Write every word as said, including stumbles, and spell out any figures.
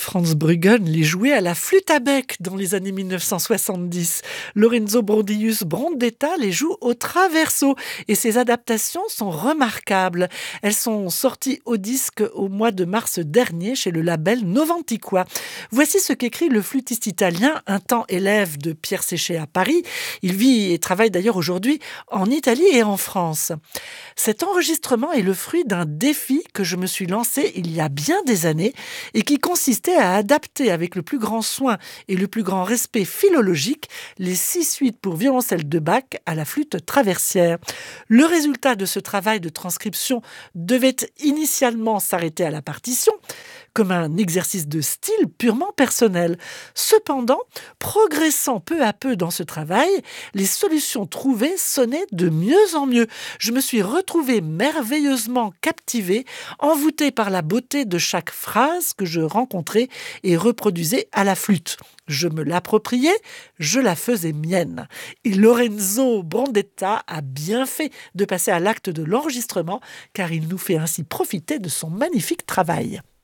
Franz Bruggen les jouait à la flûte à bec dans les années mille neuf cent soixante-dix. Lorenzo Brondius Brondetta les joue au traverso et ses adaptations sont remarquables. Elles sont sorties au disque au mois de mars dernier chez le label Novantiqua. Voici ce qu'écrit le flûtiste italien, un temps élève de Pierre Séché à Paris. Il vit et travaille d'ailleurs aujourd'hui en Italie et en France. Cet enregistrement est le fruit d'un défi que je me suis lancé il y a bien des années et qui consistait à adapter avec le plus grand soin et le plus grand respect philologique les six suites pour violoncelle de Bach à la flûte traversière. Le résultat de ce travail de transcription devait initialement s'arrêter à la partition, comme un exercice de style purement personnel. Cependant, progressant peu à peu dans ce travail, les solutions trouvées sonnaient de mieux en mieux. Je me suis retrouvée merveilleusement captivée, envoûtée par la beauté de chaque phrase que je rencontrais et reproduisais à la flûte. Je me l'appropriais, je la faisais mienne. Et Lorenzo Brondetta a bien fait de passer à l'acte de l'enregistrement, car il nous fait ainsi profiter de son magnifique travail.